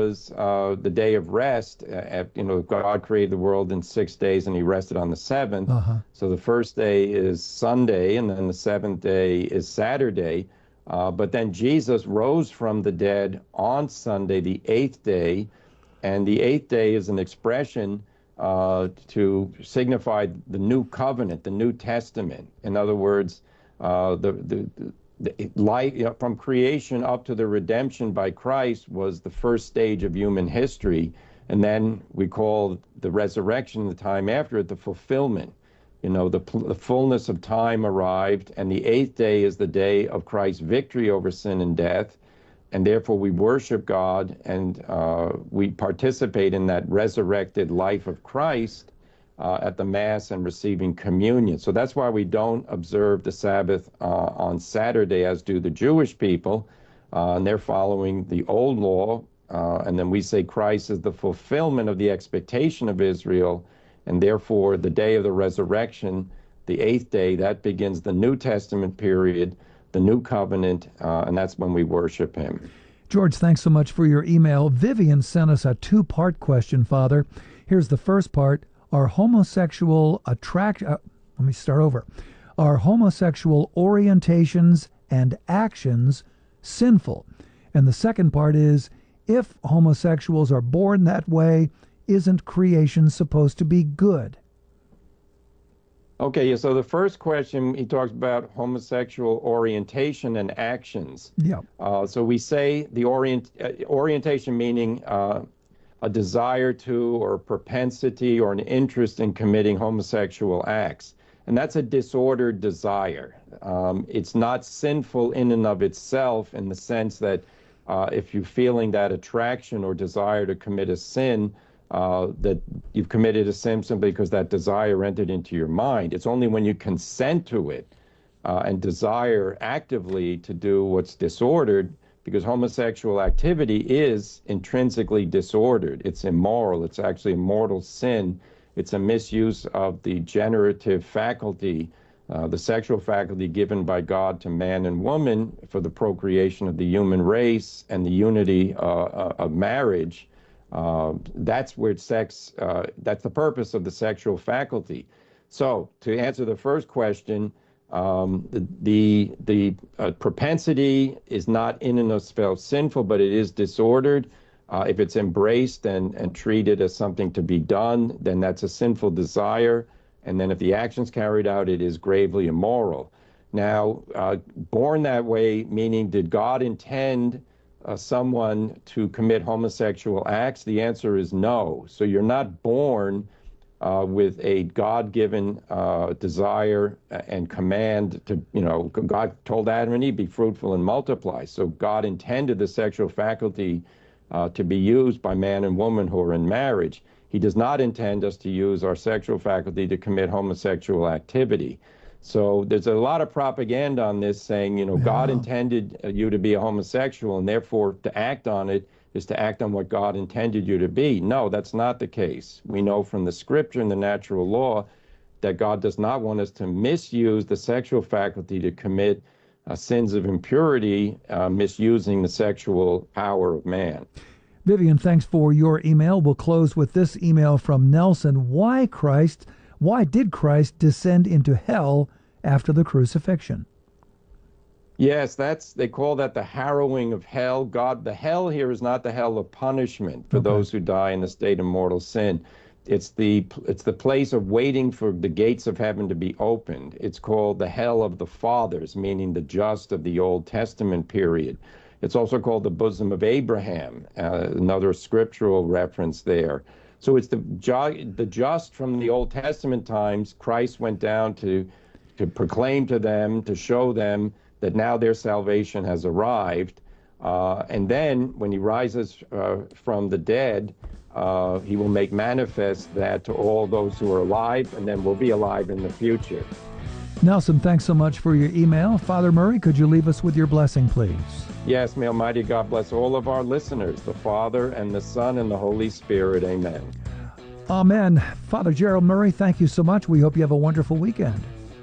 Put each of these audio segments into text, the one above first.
was the day of rest. God created the world in 6 days, and he rested on the seventh. So the first day is Sunday, and then the seventh day is Saturday. But then Jesus rose from the dead on Sunday, the eighth day, and the eighth day is an expression to signify the new covenant, the New Testament. In other words, the life from creation up to the redemption by Christ was the first stage of human history, and then we call the resurrection, the time after it, the fulfillment. The fullness of time arrived, and the eighth day is the day of Christ's victory over sin and death, and therefore we worship God, and we participate in that resurrected life of Christ at the Mass and receiving communion. So that's why we don't observe the Sabbath on Saturday, as do the Jewish people, and they're following the old law, and then we say Christ is the fulfillment of the expectation of Israel, and therefore the day of the resurrection, the eighth day, that begins the New Testament period, the new covenant, and that's when we worship him. George, thanks so much for your email. Vivian sent us a two-part question, Father. Here's the first part. Are homosexual Are homosexual orientations and actions sinful? And the second part is, if homosexuals are born that way, isn't creation supposed to be good? Okay, so the first question, he talks about homosexual orientation and actions. Yeah. So we say the orientation meaning a desire to, or propensity, or an interest in committing homosexual acts. And that's a disordered desire. It's not sinful in and of itself, in the sense that if you're feeling that attraction or desire to commit a sin, that you've committed a sin simply because that desire entered into your mind. It's only when you consent to it and desire actively to do what's disordered, because homosexual activity is intrinsically disordered. It's immoral. It's actually a mortal sin. It's a misuse of the generative faculty, the sexual faculty given by God to man and woman for the procreation of the human race and the unity of marriage. That's where sex, that's the purpose of the sexual faculty. So to answer the first question, the propensity is not in and of itself sinful, but it is disordered. If it's embraced and treated as something to be done, then that's a sinful desire. And then if the action's carried out, it is gravely immoral. Now, born that way, meaning did God intend someone to commit homosexual acts? The answer is no. So you're not born with a God-given desire and command to, God told Adam and Eve, be fruitful and multiply. So God intended the sexual faculty to be used by man and woman who are in marriage. He does not intend us to use our sexual faculty to commit homosexual activity. So there's a lot of propaganda on this saying, God intended you to be a homosexual, and therefore to act on it is to act on what God intended you to be. No, that's not the case. We know from the scripture and the natural law that God does not want us to misuse the sexual faculty to commit sins of impurity, misusing the sexual power of man. Vivian, thanks for your email. We'll close with this email from Nelson. Why did Christ descend into hell after the crucifixion? Yes, they call that the harrowing of hell. The hell here is not the hell of punishment for those who die in the state of mortal sin. It's the place of waiting for the gates of heaven to be opened. It's called the hell of the fathers, meaning the just of the Old Testament period. It's also called the bosom of Abraham, another scriptural reference there. So it's the just from the Old Testament times. Christ went down to proclaim to them, to show them that now their salvation has arrived. And then when he rises from the dead, he will make manifest that to all those who are alive, and then will be alive in the future. Nelson, thanks so much for your email. Father Murray, could you leave us with your blessing, please? Yes, may Almighty God bless all of our listeners, the Father and the Son and the Holy Spirit. Amen. Amen. Father Gerald Murray, thank you so much. We hope you have a wonderful weekend.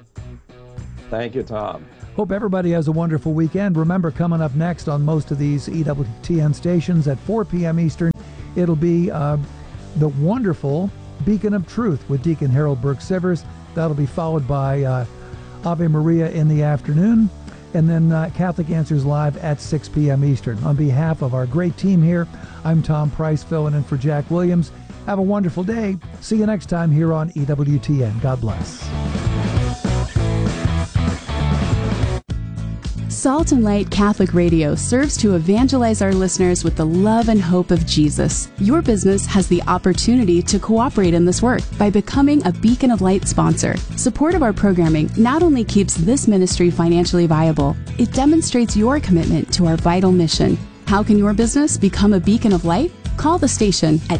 Thank you, Tom. Hope everybody has a wonderful weekend. Remember, coming up next on most of these EWTN stations at 4 p.m. Eastern, it'll be the wonderful Beacon of Truth with Deacon Harold Burke-Sivers. That'll be followed by Ave Maria in the afternoon, and then Catholic Answers Live at 6 p.m. Eastern. On behalf of our great team here, I'm Tom Price, filling in for Jack Williams. Have a wonderful day. See you next time here on EWTN. God bless. Salt and Light Catholic Radio serves to evangelize our listeners with the love and hope of Jesus. Your business has the opportunity to cooperate in this work by becoming a Beacon of Light sponsor. Support of our programming not only keeps this ministry financially viable, it demonstrates your commitment to our vital mission. How can your business become a beacon of light? Call the station at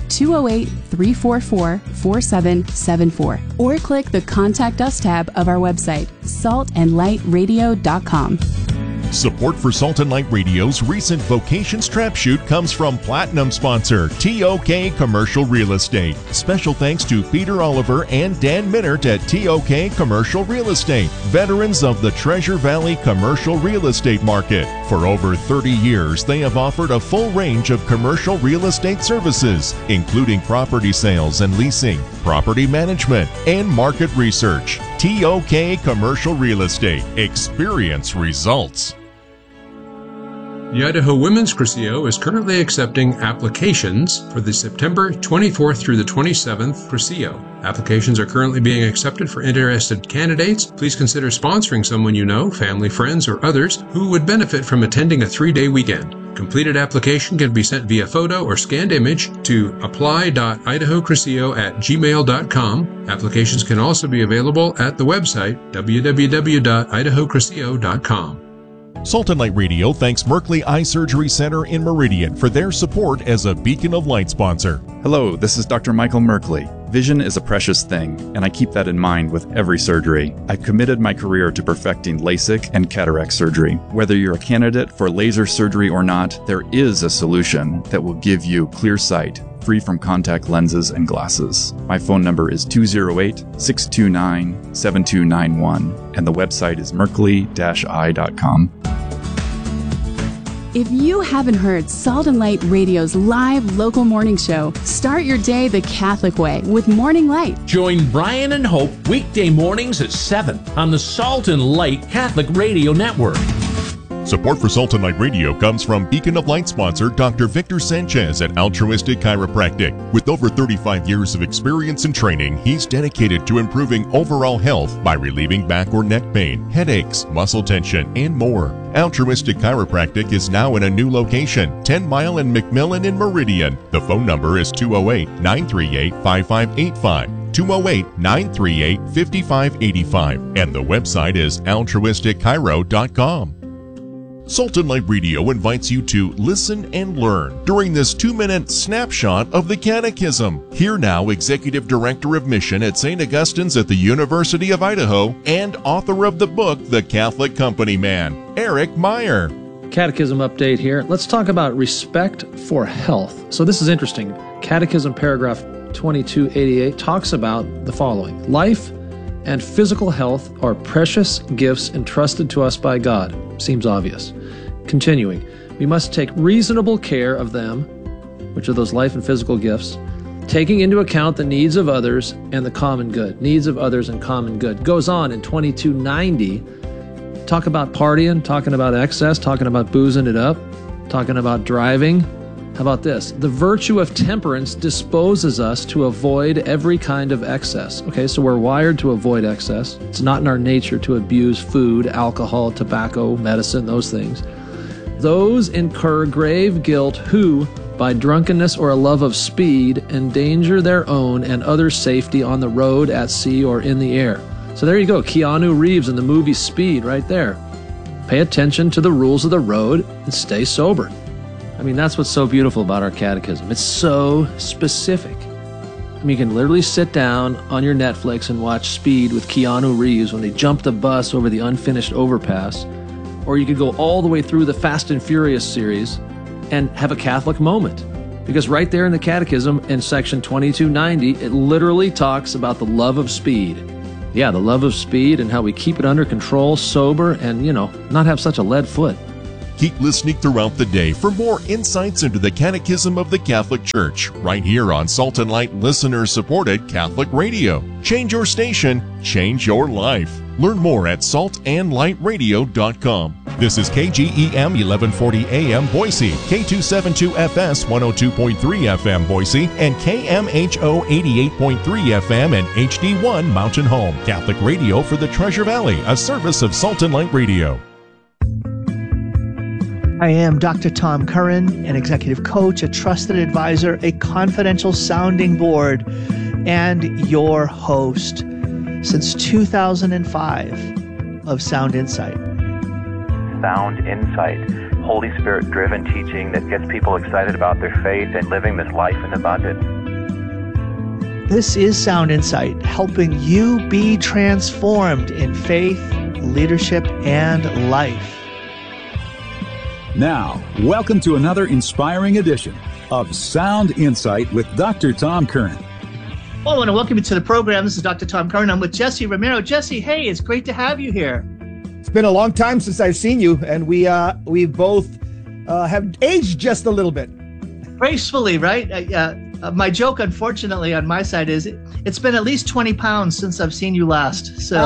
208-344-4774 or click the Contact Us tab of our website, saltandlightradio.com. Support for Salt and Light Radio's recent Vocations Trap Shoot comes from Platinum sponsor TOK Commercial Real Estate. Special thanks to Peter Oliver and Dan Minert at TOK Commercial Real Estate, veterans of the Treasure Valley commercial real estate market. For over 30 years, they have offered a full range of commercial real estate services, including property sales and leasing, property management, and market research. TOK Commercial Real Estate. Experience results. The Idaho Women's Crucio is currently accepting applications for the September 24th through the 27th Crucio. Applications are currently being accepted for interested candidates. Please consider sponsoring someone you know, family, friends, or others who would benefit from attending a 3-day weekend. Completed application can be sent via photo or scanned image to apply.idahocrucio@gmail.com. Applications can also be available at the website www.idahocrucio.com. Salt and Light Radio thanks Merkley Eye Surgery Center in Meridian for their support as a Beacon of Light sponsor. Hello, this is Dr. Michael Merkley. Vision is a precious thing, and I keep that in mind with every surgery. I've committed my career to perfecting LASIK and cataract surgery. Whether you're a candidate for laser surgery or not, there is a solution that will give you clear sight, free from contact lenses and glasses. My phone number is 208-629-7291, and the website is merkley-eye.com. If you haven't heard Salt and Light Radio's live local morning show, start your day the Catholic way with Morning Light. Join Brian and Hope weekday mornings at 7 on the Salt and Light Catholic Radio Network. Support for Salt and Light Radio comes from Beacon of Light sponsor Dr. Victor Sanchez at Altruistic Chiropractic. With over 35 years of experience and training, he's dedicated to improving overall health by relieving back or neck pain, headaches, muscle tension, and more. Altruistic Chiropractic is now in a new location, 10 Mile and McMillan in Meridian. The phone number is 208-938-5585. 208-938-5585, and the website is altruisticchiro.com. Salt and Light Radio invites you to listen and learn during this 2-minute snapshot of the Catechism. Here now, Executive Director of Mission at St. Augustine's at the University of Idaho and author of the book, The Catholic Company Man, Eric Meyer. Catechism update here. Let's talk about respect for health. So this is interesting. Catechism paragraph 2288 talks about the following. Life and physical health are precious gifts entrusted to us by God. Seems obvious. Continuing, we must take reasonable care of them, which are those life and physical gifts, taking into account the needs of others and the common good. Needs of others and common good. Goes on in 2290, talk about partying, talking about excess, talking about boozing it up, talking about driving. How about this? The virtue of temperance disposes us to avoid every kind of excess. Okay, so we're wired to avoid excess. It's not in our nature to abuse food, alcohol, tobacco, medicine, those things. Those incur grave guilt who, by drunkenness or a love of speed, endanger their own and others' safety on the road, at sea, or in the air. So there you go, Keanu Reeves in the movie Speed right there. Pay attention to the rules of the road and stay sober. I mean, that's what's so beautiful about our catechism. It's so specific. I mean, you can literally sit down on your Netflix and watch Speed with Keanu Reeves when they jump the bus over the unfinished overpass. Or you could go all the way through the Fast and Furious series and have a Catholic moment. Because right there in the catechism in section 2290, it literally talks about the love of speed. Yeah, the love of speed and how we keep it under control, sober, and, not have such a lead foot. Keep listening throughout the day for more insights into the Catechism of the Catholic Church, right here on Salt and Light listener-supported Catholic Radio. Change your station, change your life. Learn more at saltandlightradio.com. This is KGEM 1140 AM Boise, K272FS 102.3 FM Boise, and KMHO 88.3 FM and HD1 Mountain Home. Catholic Radio for the Treasure Valley, a service of Salt and Light Radio. I am Dr. Tom Curran, an executive coach, a trusted advisor, a confidential sounding board, and your host since 2005 of Sound Insight. Sound Insight, Holy Spirit-driven teaching that gets people excited about their faith and living this life in abundance. This is Sound Insight, helping you be transformed in faith, leadership, and life. Now, welcome to another inspiring edition of Sound Insight with Dr. Tom Curran. Oh, I want to welcome you to the program. This is Dr. Tom Curran. I'm with Jesse Romero. Jesse, hey, it's great to have you here. It's been a long time since I've seen you, and we both have aged just a little bit. Gracefully, right? My joke, unfortunately, on my side is it's been at least 20 pounds since I've seen you last. So,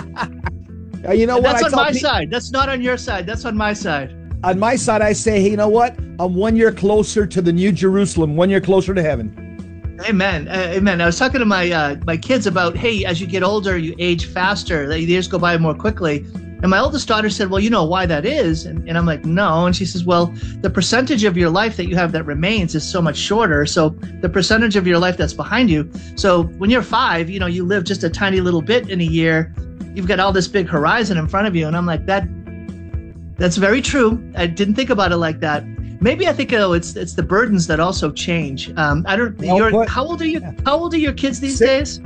you know what? That's on my side. That's not on your side. That's on my side. On my side, I say, hey, you know what? I'm 1 year closer to the New Jerusalem, 1 year closer to heaven. Amen. Amen. I was talking to my kids about, hey, as you get older, you age faster. The years go by more quickly. And my oldest daughter said, well, you know why that is? And I'm like, no. And she says, well, the percentage of your life that you have that remains is so much shorter. So the percentage of your life that's behind you. So when you're 5, you live just a tiny little bit in a year. You've got all this big horizon in front of you. And I'm like, that's very true. I didn't think about it like that. Maybe I think it's the burdens that also change. How old are you? How old are your kids these days?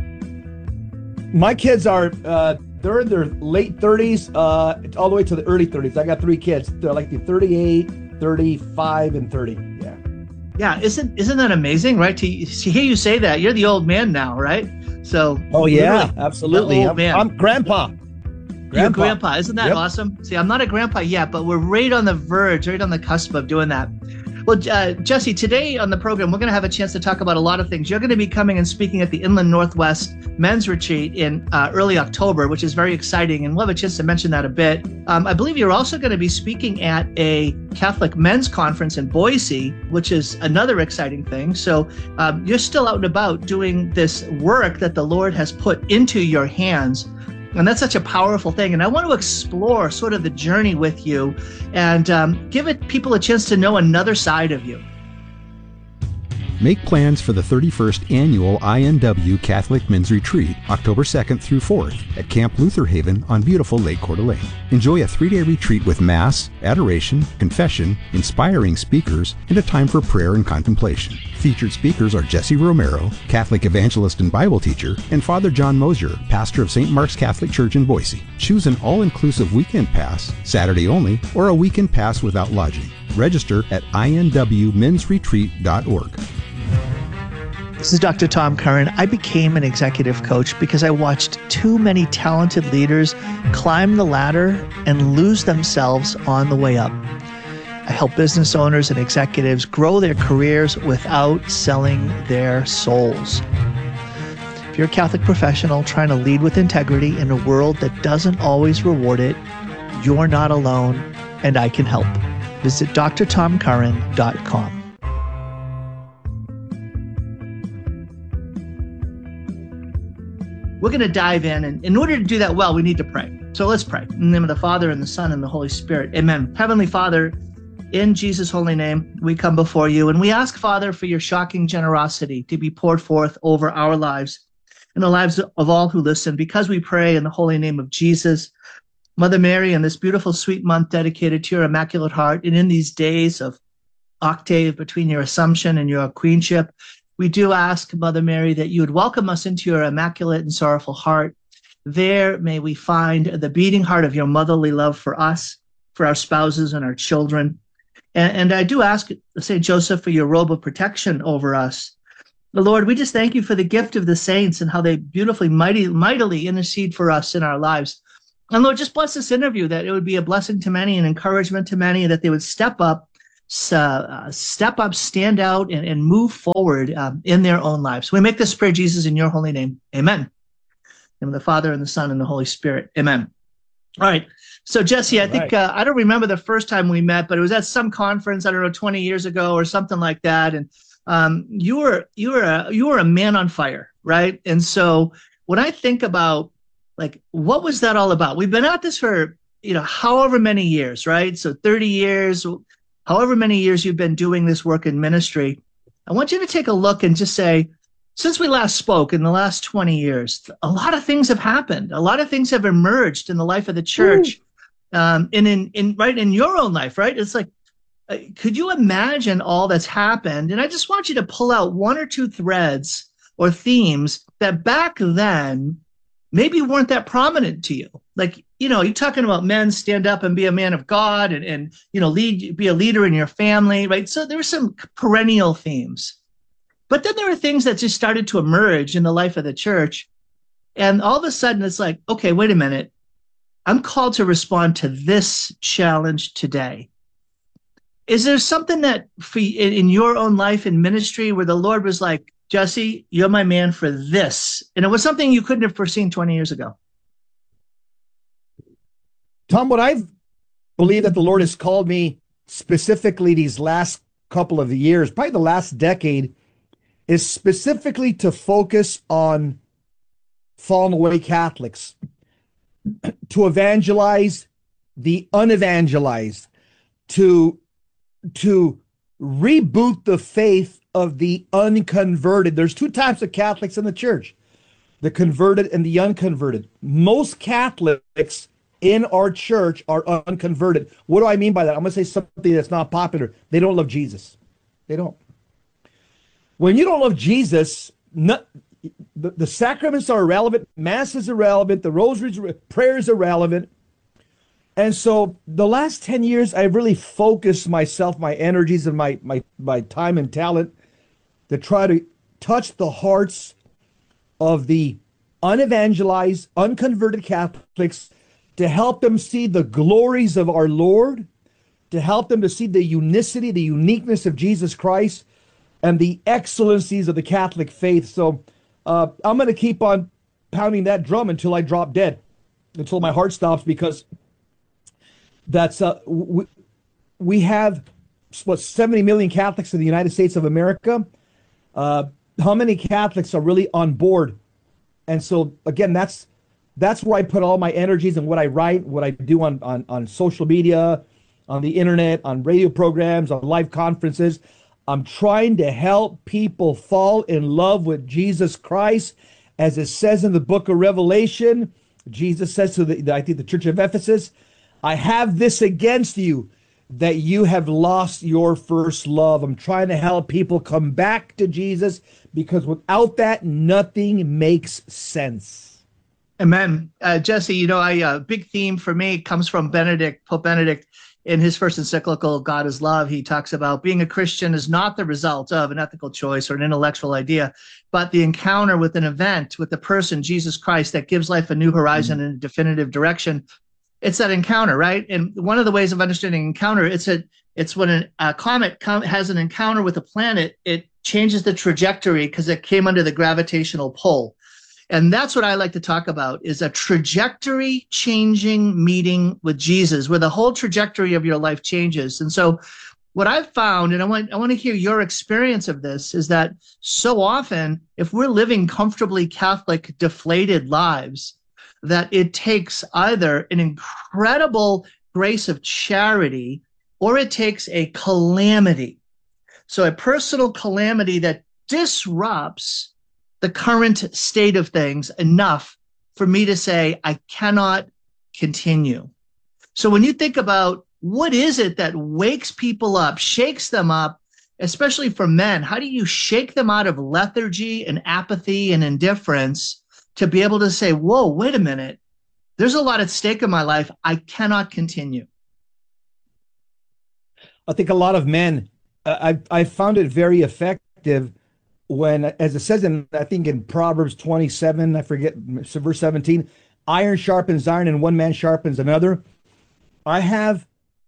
My kids are they're in their late 30s, all the way to the early 30s. I got 3 kids. They're like the 38, 35, and 30. Yeah. Yeah, isn't that amazing, right? To hear you say that, you're the old man now, right? So. Oh yeah, absolutely. I'm grandpa. You're grandpa. Isn't that awesome? See, I'm not a grandpa yet, but we're right on the verge, right on the cusp of doing that. Well, Jesse, today on the program, we're going to have a chance to talk about a lot of things. You're going to be coming and speaking at the Inland Northwest Men's Retreat in early October, which is very exciting, and we'll have a chance to mention that a bit. I believe you're also going to be speaking at a Catholic men's conference in Boise, which is another exciting thing. So you're still out and about doing this work that the Lord has put into your hands. And that's such a powerful thing. And I want to explore sort of the journey with you and give people a chance to know another side of you. Make plans for the 31st Annual INW Catholic Men's Retreat, October 2nd through 4th at Camp Luther Haven on beautiful Lake Coeur d'Alene. Enjoy a 3-day retreat with Mass, adoration, confession, inspiring speakers, and a time for prayer and contemplation. Featured speakers are Jesse Romero, Catholic evangelist and Bible teacher, and Father John Mosier, pastor of St. Mark's Catholic Church in Boise. Choose an all-inclusive weekend pass, Saturday only, or a weekend pass without lodging. Register at inwmensretreat.org. This is Dr. Tom Curran. I became an executive coach because I watched too many talented leaders climb the ladder and lose themselves on the way up. I help business owners and executives grow their careers without selling their souls. If you're a Catholic professional trying to lead with integrity in a world that doesn't always reward it, you're not alone, and I can help. Visit drtomcurran.com. We're going to dive in, and in order to do that well, we need to pray. So let's pray. In the name of the Father, and the Son, and the Holy Spirit. Amen. Heavenly Father, in Jesus' holy name, we come before you, and we ask, Father, for your shocking generosity to be poured forth over our lives and the lives of all who listen, because we pray in the holy name of Jesus. Mother Mary, in this beautiful, sweet month dedicated to your Immaculate Heart, and in these days of octave between your Assumption and your Queenship, we do ask, Mother Mary, that you would welcome us into your immaculate and sorrowful heart. There may we find the beating heart of your motherly love for us, for our spouses and our children. And I do ask St. Joseph for your robe of protection over us. The Lord, we just thank you for the gift of the saints and how they beautifully, mightily intercede for us in our lives. And Lord, just bless this interview, that it would be a blessing to many and encouragement to many, that they would step up, stand out, and move forward in their own lives. We make this prayer, Jesus, in your holy name. Amen. In the name of the Father, and the Son, and the Holy Spirit. Amen. All right. So, Jesse, I think, I don't remember the first time we met, but it was at some conference, I don't know, 20 years ago or something like that. And you were a man on fire, right? And so when I think about, like, what was that all about? We've been at this for, however many years, right? So 30 years, however many years you've been doing this work in ministry. I want you to take a look and just say, since we last spoke in the last 20 years, a lot of things have happened. A lot of things have emerged in the life of the church, and in your own life, right? It's like, could you imagine all that's happened? And I just want you to pull out one or two threads or themes that back then maybe weren't that prominent to you. Like, you're talking about men stand up and be a man of God and be a leader in your family, right? So there were some perennial themes. But then there are things that just started to emerge in the life of the church. And all of a sudden it's like, okay, wait a minute. I'm called to respond to this challenge today. Is there something that in your own life in ministry where the Lord was like, Jesse, you're my man for this? And it was something you couldn't have foreseen 20 years ago. Tom, what I believe that the Lord has called me specifically these last couple of years, probably the last decade, is specifically to focus on fallen away Catholics, to evangelize the unevangelized, to reboot the faith of the unconverted. There's two types of Catholics in the church, the converted and the unconverted. Most Catholics in our church are unconverted. What do I mean by that? I'm going to say something that's not popular. They don't love Jesus. They don't. When you don't love Jesus, the sacraments are irrelevant, Mass is irrelevant, the rosaries, prayer is irrelevant. And so the last 10 years, I've really focused myself, my energies, and my time and talent to try to touch the hearts of the unevangelized, unconverted Catholics, to help them see the glories of our Lord, to help them to see the unicity, the uniqueness of Jesus Christ, and the excellencies of the Catholic faith. So I'm going to keep on pounding that drum until I drop dead, until my heart stops, because that's we have 70 million Catholics in the United States of America. How many Catholics are really on board? And so again, that's where I put all my energies and what I write, what I do on social media, on the internet, on radio programs, on live conferences. I'm trying to help people fall in love with Jesus Christ. As it says in the book of Revelation, Jesus says to the church of Ephesus, I have this against you, that you have lost your first love. I'm trying to help people come back to Jesus, because without that, nothing makes sense. Amen. Jesse, a big theme for me comes from Pope Benedict. In his first encyclical, God is Love, he talks about being a Christian is not the result of an ethical choice or an intellectual idea, but the encounter with an event, with the person, Jesus Christ, that gives life a new horizon and a definitive direction. It's that encounter, right? And one of the ways of understanding encounter, it's when a comet has an encounter with a planet, it changes the trajectory because it came under the gravitational pull. And that's what I like to talk about, is a trajectory changing meeting with Jesus, where the whole trajectory of your life changes. And so what I've found, and I want to hear your experience of this, is that so often, if we're living comfortably Catholic, deflated lives, that it takes either an incredible grace of charity, or it takes a calamity. So a personal calamity that disrupts the current state of things enough for me to say, I cannot continue. So when you think about what is it that wakes people up, shakes them up, especially for men, how do you shake them out of lethargy and apathy and indifference to be able to say, whoa, wait a minute, there's a lot at stake in my life. I cannot continue. I think a lot of men, I found it very effective when, as it says I think in Proverbs 27, I forget, verse 17, iron sharpens iron and one man sharpens another. I have,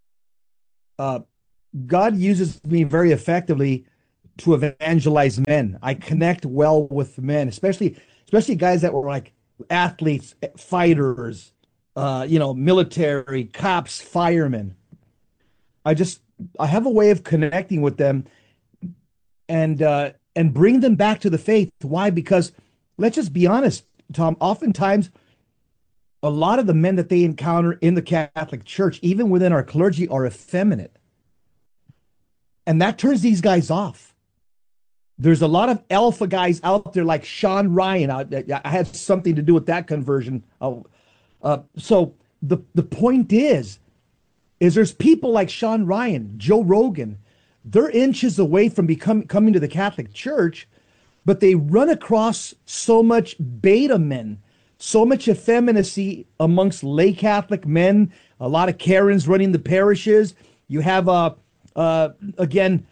God uses me very effectively to evangelize men. I connect well with men, especially guys that were like athletes, fighters, military, cops, firemen. I have a way of connecting with them and bring them back to the faith. Why? Because let's just be honest, Tom, oftentimes a lot of the men that they encounter in the Catholic Church, even within our clergy, are effeminate. And that turns these guys off. There's a lot of alpha guys out there like Sean Ryan. I had something to do with that conversion. So the point is there's people like Sean Ryan, Joe Rogan. They're inches away from coming to the Catholic Church, but they run across so much beta men, so much effeminacy amongst lay Catholic men, a lot of Karens running the parishes. You have, again,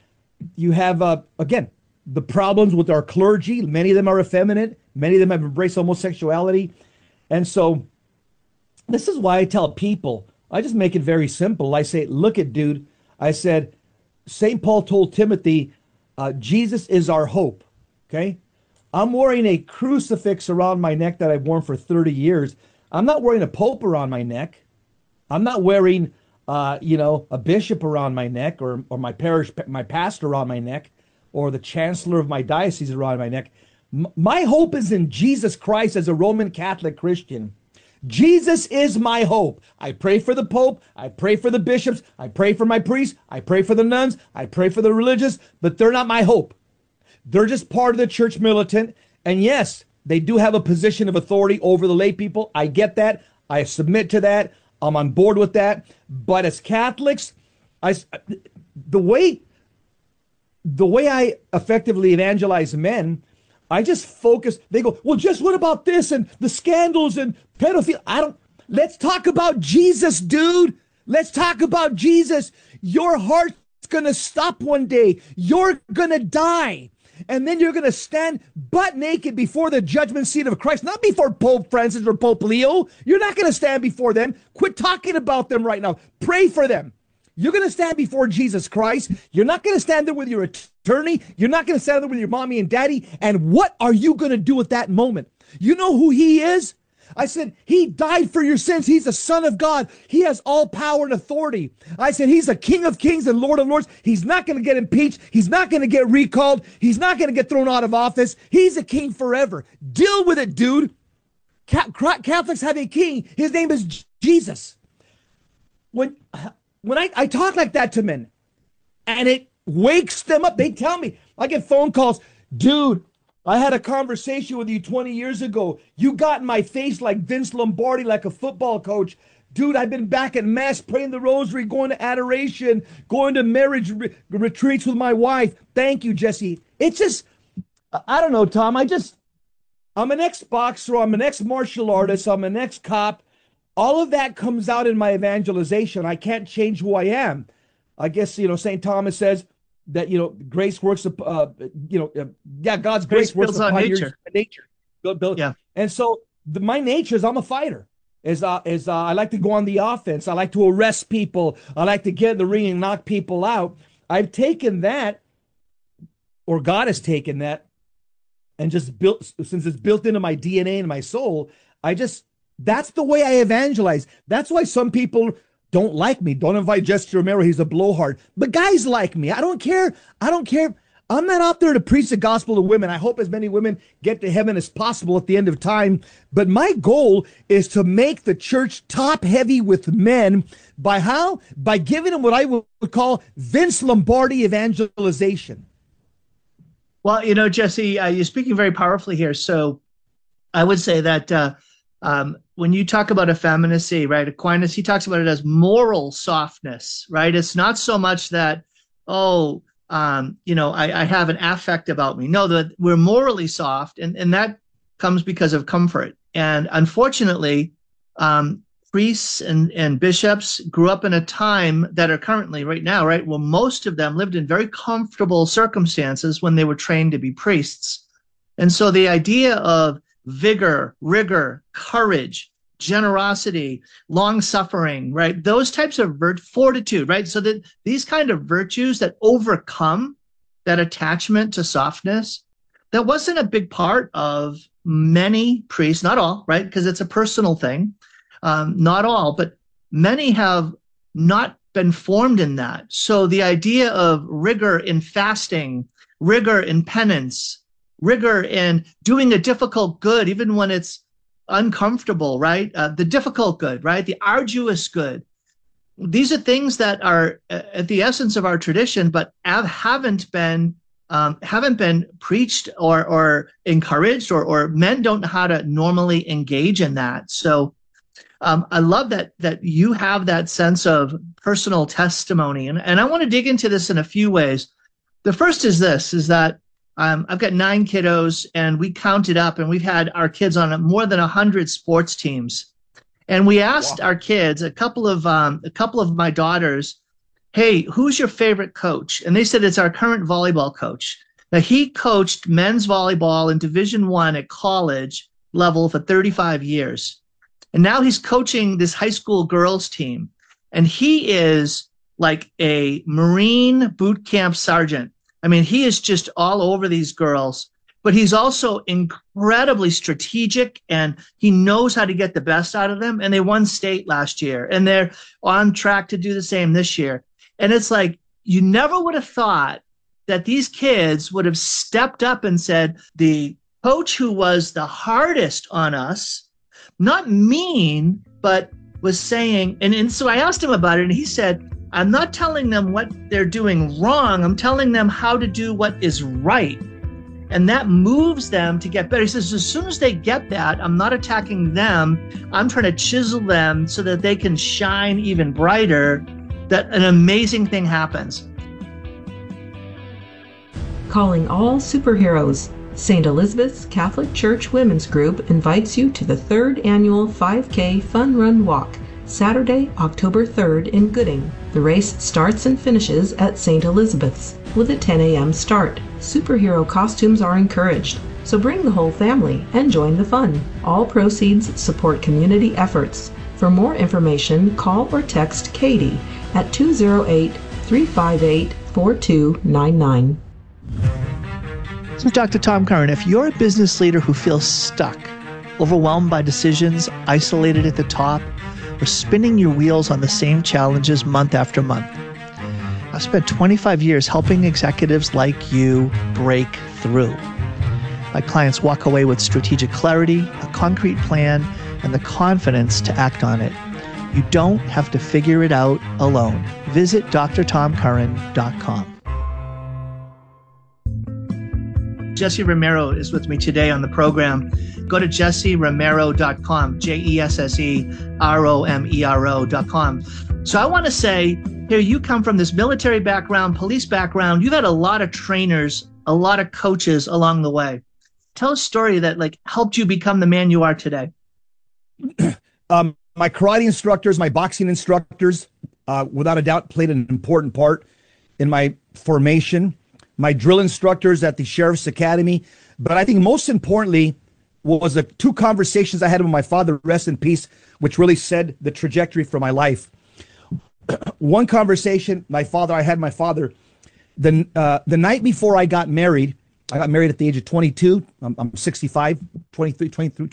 the problems with our clergy. Many of them are effeminate. Many of them have embraced homosexuality. And so this is why I tell people, I just make it very simple. I say, look at, dude, I said, St. Paul told Timothy, Jesus is our hope. Okay. I'm wearing a crucifix around my neck that I've worn for 30 years. I'm not wearing a pope around my neck. I'm not wearing, a bishop around my neck or my pastor around my neck, or the chancellor of my diocese around my neck. My hope is in Jesus Christ as a Roman Catholic Christian. Jesus is my hope. I pray for the Pope. I pray for the bishops. I pray for my priests. I pray for the nuns. I pray for the religious, but they're not my hope. They're just part of the church militant. And yes, they do have a position of authority over the lay people. I get that. I submit to that. I'm on board with that. But as Catholics, the way I effectively evangelize men, I just focus. They go, well, just what about this and the scandals and pedophilia? Let's talk about Jesus, dude. Let's talk about Jesus. Your heart's going to stop one day. You're going to die. And then you're going to stand butt naked before the judgment seat of Christ, not before Pope Francis or Pope Leo. You're not going to stand before them. Quit talking about them right now. Pray for them. You're going to stand before Jesus Christ. You're not going to stand there with your attorney. You're not going to stand there with your mommy and daddy. And what are you going to do at that moment? You know who he is? I said, he died for your sins. He's the Son of God. He has all power and authority. I said, he's the King of Kings and Lord of Lords. He's not going to get impeached. He's not going to get recalled. He's not going to get thrown out of office. He's a king forever. Deal with it, dude. Catholics have a king. His name is Jesus. When I talk like that to men, and it wakes them up, they tell me, I get phone calls, dude, I had a conversation with you 20 years ago. You got in my face like Vince Lombardi, like a football coach. Dude, I've been back at mass, praying the rosary, going to adoration, going to marriage retreats with my wife. Thank you, Jesse. It's just, I don't know, Tom. I'm an ex-boxer. I'm an ex-martial artist. I'm an ex-cop. All of that comes out in my evangelization. I can't change who I am. I guess, St. Thomas says that, grace works, God's grace works upon nature. Yeah. And so my nature is I'm a fighter. I like to go on the offense. I like to arrest people. I like to get in the ring and knock people out. I've taken that, or God has taken that, and just since it's built into my DNA and my soul, that's the way I evangelize. That's why some people don't like me. Don't invite Jesse Romero. He's a blowhard. But guys like me. I don't care. I'm not out there to preach the gospel to women. I hope as many women get to heaven as possible at the end of time. But my goal is to make the church top heavy with men. By how? By giving them what I would call Vince Lombardi evangelization. Well, Jesse, you're speaking very powerfully here. So I would say that when you talk about effeminacy, right, Aquinas, he talks about it as moral softness, right? It's not so much that, I have an affect about me. No, that we're morally soft, and that comes because of comfort. And unfortunately, priests and bishops grew up in a time that are currently right now, right, well, most of them lived in very comfortable circumstances when they were trained to be priests. And so the idea of vigor, rigor, courage, generosity, long suffering, right? Those types of fortitude, right? So that these kind of virtues that overcome that attachment to softness, that wasn't a big part of many priests, not all, right? Because it's a personal thing. Not all, but many have not been formed in that. So the idea of rigor in fasting, rigor in penance, rigor in doing a difficult good, even when it's uncomfortable, right? The difficult good, right? The arduous good. These are things that are at the essence of our tradition, but haven't been preached or encouraged, or men don't know how to normally engage in that. So I love that you have that sense of personal testimony, and I want to dig into this in a few ways. The first is this: is that I've got 9 kiddos, and we counted up, and we've had our kids on more than 100 sports teams. And we asked our kids, a couple of my daughters, hey, who's your favorite coach? And they said it's our current volleyball coach. Now, he coached men's volleyball in Division I at college level for 35 years. And now he's coaching this high school girls team. And he is like a Marine boot camp sergeant. I mean, he is just all over these girls, but he's also incredibly strategic, and he knows how to get the best out of them. And they won state last year, and they're on track to do the same this year. And it's like, you never would have thought that these kids would have stepped up and said, the coach who was the hardest on us, not mean, but was saying, and so I asked him about it, and he said, I'm not telling them what they're doing wrong. I'm telling them how to do what is right. And that moves them to get better. He says, as soon as they get that, I'm not attacking them. I'm trying to chisel them so that they can shine even brighter, that an amazing thing happens. Calling all superheroes. St. Elizabeth's Catholic Church Women's Group invites you to the 3rd annual 5K Fun Run Walk, Saturday, October 3rd in Gooding. The race starts and finishes at St. Elizabeth's with a 10 a.m. start. Superhero costumes are encouraged, so bring the whole family and join the fun. All proceeds support community efforts. For more information, call or text Katie at 208-358-4299. This is Dr. Tom Curran. If you're a business leader who feels stuck, overwhelmed by decisions, isolated at the top, or spinning your wheels on the same challenges month after month, I've spent 25 years helping executives like you break through. My clients walk away with strategic clarity, a concrete plan, and the confidence to act on it. You don't have to figure it out alone. Visit drtomcurran.com. Jesse Romero is with me today on the program. Go to jesseromero.com, jesseromero.com. So I want to say, here you come from this military background, police background. You've had a lot of trainers, a lot of coaches along the way. Tell a story that helped you become the man you are today. My karate instructors, my boxing instructors, without a doubt, played an important part in my formation. My drill instructors at the Sheriff's Academy. But I think most importantly was the 2 conversations I had with my father, rest in peace, which really set the trajectory for my life. One conversation I had my father, the night before I got married at the age of 22. I'm 65, 23, 22.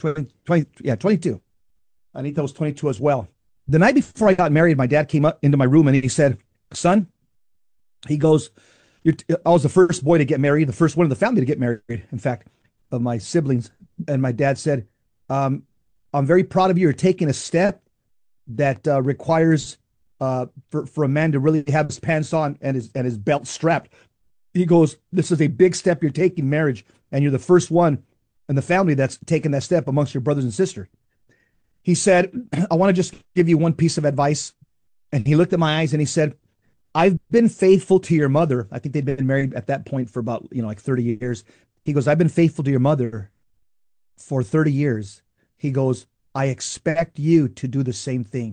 Anita was 22 as well. The night before I got married, my dad came up into my room and he said, son, he goes, I was the first boy to get married, the first one in the family to get married, in fact, of my siblings. And my dad said, I'm very proud of you. You're taking a step that requires for a man to really have his pants on and his belt strapped. He goes, this is a big step you're taking, marriage, and you're the first one in the family that's taken that step amongst your brothers and sisters. He said, I want to just give you one piece of advice. And he looked at my eyes and he said, I've been faithful to your mother. I think they'd been married at that point for about, 30 years. He goes, I've been faithful to your mother for 30 years. He goes, I expect you to do the same thing.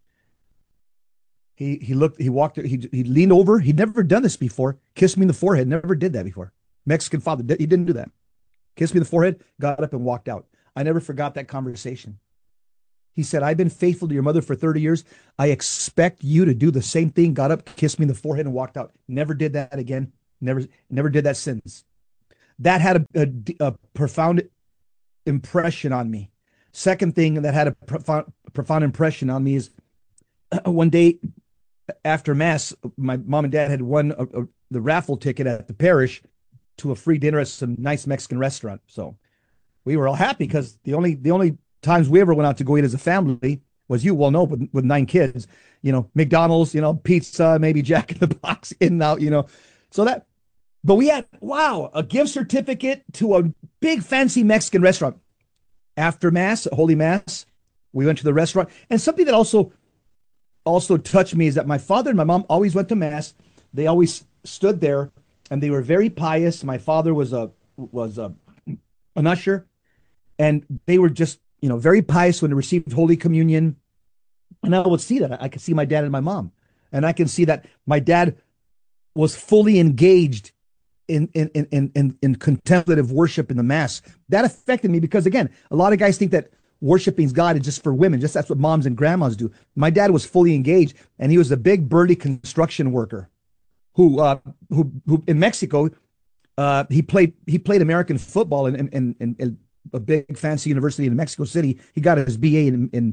He leaned over. He'd never done this before. Kissed me in the forehead. Never did that before. Mexican father. He didn't do that. Kissed me in the forehead, got up and walked out. I never forgot that conversation. He said, I've been faithful to your mother for 30 years. I expect you to do the same thing. Got up, kissed me in the forehead, and walked out. Never did that again. Never did that since. That had a profound impression on me. Second thing that had a profound impression on me is one day after Mass, my mom and dad had won the raffle ticket at the parish to a free dinner at some nice Mexican restaurant. So we were all happy because the only times we ever went out to go eat as a family was, you well know, with 9 kids, McDonald's, pizza, maybe Jack in the Box, in and out, So that, but we had, a gift certificate to a big fancy Mexican restaurant. After Mass, Holy Mass, we went to the restaurant. And something that also touched me is that my father and my mom always went to Mass. They always stood there, and they were very pious. My father was an usher, and they were just, very pious when they received Holy Communion. And I would see that. I could see my dad and my mom, and I can see that my dad was fully engaged in contemplative worship in the Mass. That affected me because, again, a lot of guys think that worshiping God is just for women. Just that's what moms and grandmas do. My dad was fully engaged, and he was a big burly construction worker who in Mexico, he played American football in a big fancy university in Mexico City. He got his BA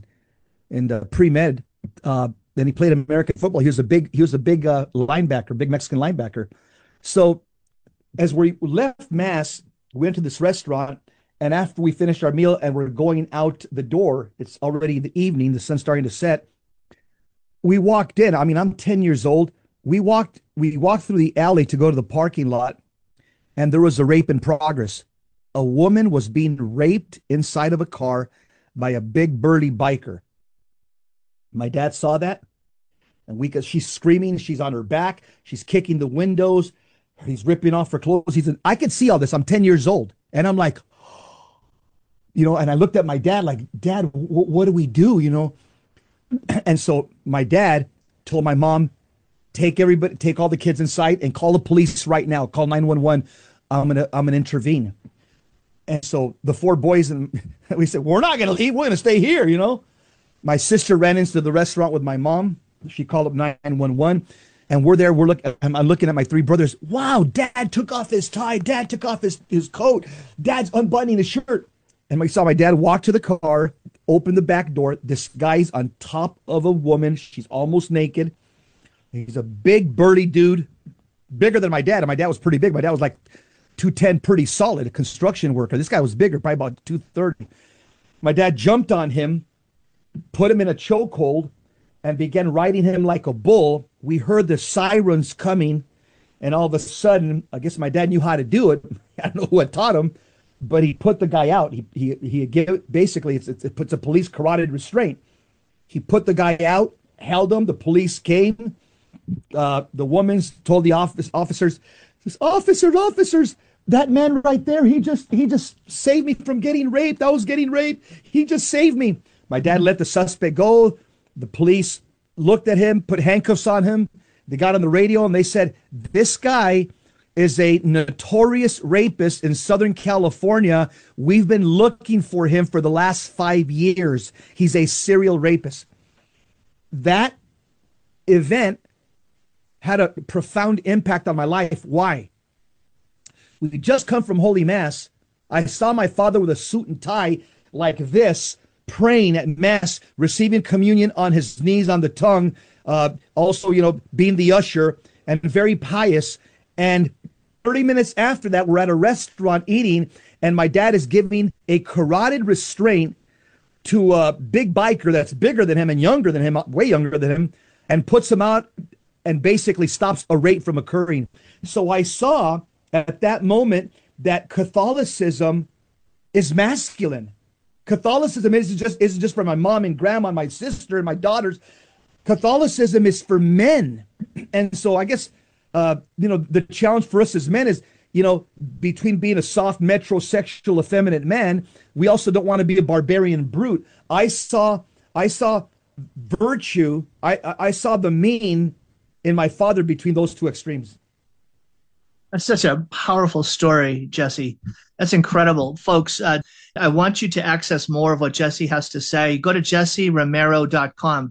in pre-med. Then he played American football. He was a big linebacker, big Mexican linebacker. So as we left Mass, we went to this restaurant, and after we finished our meal and we're going out the door, it's already the evening, the sun's starting to set. We walked in. I mean, I'm 10 years old. We walked through the alley to go to the parking lot, and there was a rape in progress. A woman was being raped inside of a car by a big burly biker. My dad saw that, and she's screaming, she's on her back, she's kicking the windows, he's ripping off her clothes. I could see all this. I'm 10 years old, and I'm like, and I looked at my dad like, Dad, what do we do? And so my dad told my mom, take all the kids inside and call the police right now. Call 911. I'm gonna intervene. And so the 4 boys, and we said, we're not gonna leave. We're gonna stay here. My sister ran into the restaurant with my mom. She called up 911, and we're there. I'm looking at my 3 brothers. Wow, Dad took off his tie. Dad took off his coat. Dad's unbuttoning his shirt. And we saw my dad walk to the car, open the back door. This guy's on top of a woman. She's almost naked. He's a big, burly dude, bigger than my dad. And my dad was pretty big. My dad was like 210, pretty solid, a construction worker. This guy was bigger, probably about 230. My dad jumped on him, put him in a chokehold, and began riding him like a bull. We heard the sirens coming, and all of a sudden, I guess my dad knew how to do it. I don't know who had taught him, but he put the guy out. He gave, basically, it puts a police carotid restraint. He put the guy out, held him. The police came. The woman told the officers, officers, that man right there, he just saved me from getting raped. I was getting raped. He just saved me. My dad let the suspect go. The police looked at him, put handcuffs on him. They got on the radio and they said, this guy is a notorious rapist in Southern California. We've been looking for him for the last 5 years. He's a serial rapist. That event had a profound impact on my life. Why? We just come from Holy Mass. I saw my father with a suit and tie like this, praying at Mass, receiving communion on his knees, on the tongue, also, being the usher, and very pious. And 30 minutes after that, we're at a restaurant eating, and my dad is giving a carotid restraint to a big biker that's bigger than him and younger than him, way younger than him, and puts him out and basically stops a rape from occurring. So I saw at that moment that Catholicism is masculine. Catholicism isn't just for my mom and grandma and my sister and my daughters. Catholicism is for men. And so I guess, the challenge for us as men is, between being a soft, metrosexual, effeminate man, we also don't want to be a barbarian brute. I saw virtue. I saw the mean in my father between those two extremes. That's such a powerful story, Jesse. That's incredible. Folks, I want you to access more of what Jesse has to say. Go to jesseromero.com,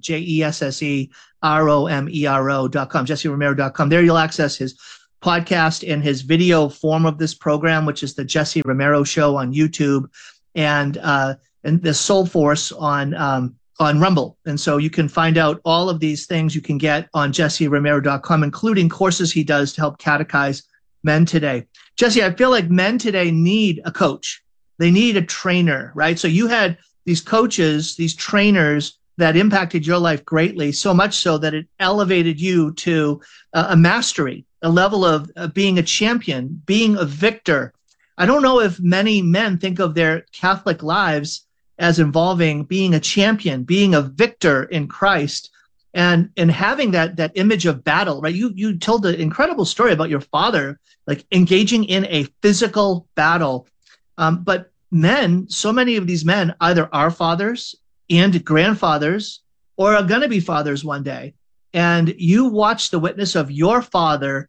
JesseRomero.com, jesseromero.com. There you'll access his podcast and his video form of this program, which is the Jesse Romero Show on YouTube, and the Soul Force on Rumble. And so you can find out all of these things you can get on jesseromero.com, including courses he does to help catechize men today. Jesse, I feel like men today need a coach. They need a trainer, right? So you had these coaches, these trainers that impacted your life greatly, so much so that it elevated you to a mastery, a level of being a champion, being a victor. I don't know if many men think of their Catholic lives as involving being a champion, being a victor in Christ, and having that image of battle, right? You told an incredible story about your father, like engaging in a physical battle. But men, so many of these men either are fathers and grandfathers or are going to be fathers one day. And you watch the witness of your father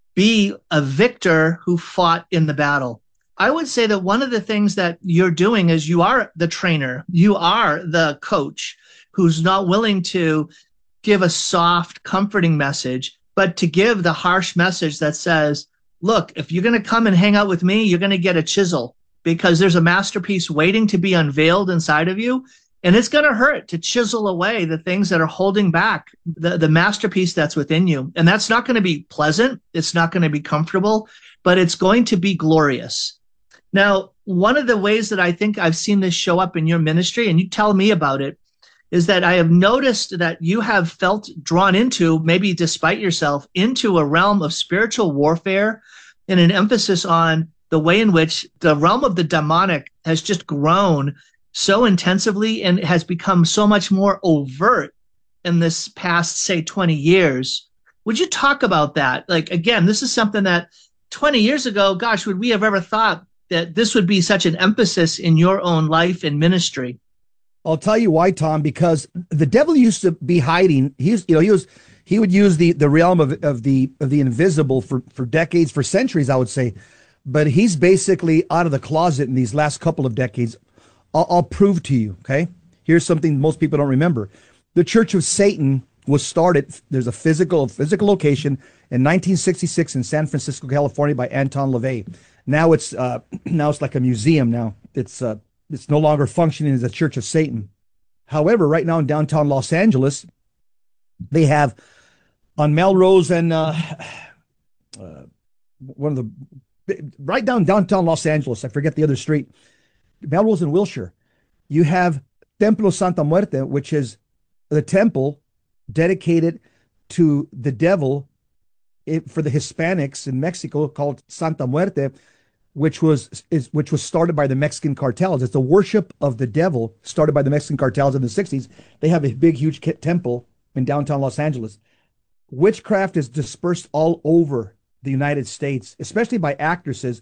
be a victor who fought in the battle. I would say that one of the things that you're doing is you are the trainer. You are the coach who's not willing to give a soft, comforting message, but to give the harsh message that says, look, if you're going to come and hang out with me, you're going to get a chisel, because there's a masterpiece waiting to be unveiled inside of you. And it's going to hurt to chisel away the things that are holding back the masterpiece that's within you. And that's not going to be pleasant. It's not going to be comfortable, but it's going to be glorious. Now, one of the ways that I think I've seen this show up in your ministry, and you tell me about it, is that I have noticed that you have felt drawn into, maybe despite yourself, into a realm of spiritual warfare and an emphasis on the way in which the realm of the demonic has just grown so intensively and has become so much more overt in this past, say, 20 years. Would you talk about that? Like, again, this is something that 20 years ago, gosh, would we have ever thought that this would be such an emphasis in your own life and ministry? I'll tell you why, Tom, because the devil used to be hiding. He would use the realm of the invisible for decades, for centuries, I would say. But he's basically out of the closet in these last couple of decades. I'll prove to you, okay? Here's something most people don't remember. The Church of Satan was started, there's a physical location in 1966 in San Francisco, California by Anton LaVey. Now it's like a museum now. It's no longer functioning as a Church of Satan. However, right now in downtown Los Angeles, they have on Melrose and right downtown Los Angeles, I forget the other street, Melrose and Wilshire, you have Templo Santa Muerte, which is the temple dedicated to the devil for the Hispanics in Mexico, called Santa Muerte, which was started by the Mexican cartels. It's the worship of the devil started by the Mexican cartels in the 60s. They have a big, huge temple in downtown Los Angeles. Witchcraft is dispersed all over the United States, especially by actresses.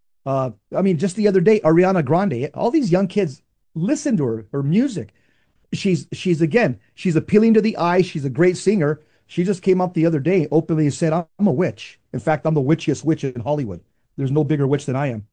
Just the other day, Ariana Grande, all these young kids listen to her music. She's appealing to the eye. She's a great singer. She just came up the other day openly and said, I'm a witch. In fact, I'm the witchiest witch in Hollywood. There's no bigger witch than I am.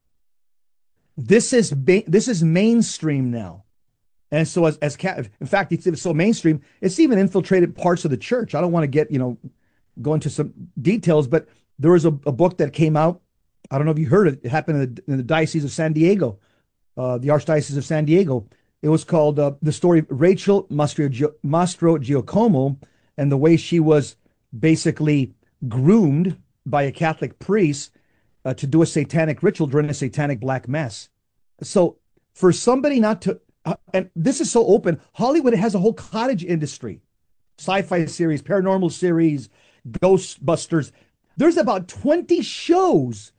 This is mainstream now. And so in fact, it's so mainstream, it's even infiltrated parts of the church. I don't want to go into some details, but there was a book that came out. I don't know if you heard it. It happened in the Diocese of San Diego, the Archdiocese of San Diego. It was called The Story of Rachel Mastrogiacomo, and the way she was basically groomed by a Catholic priest to do a satanic ritual during a satanic black mass. So for somebody not to, and this is so open, Hollywood has a whole cottage industry, sci-fi series, paranormal series, Ghostbusters. There's about 20 shows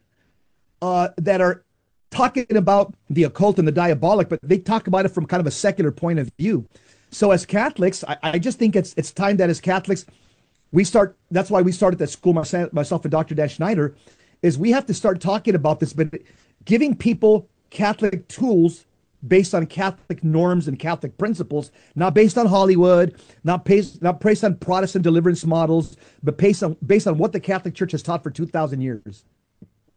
that are talking about the occult and the diabolic, but they talk about it from kind of a secular point of view. So as Catholics, I just think it's time that as Catholics, that's why we started that school, myself and Dr. Dan Schneider, is we have to start talking about this, but giving people Catholic tools based on Catholic norms and Catholic principles, not based on Hollywood, not based on Protestant deliverance models, but based on what the Catholic Church has taught for 2,000 years.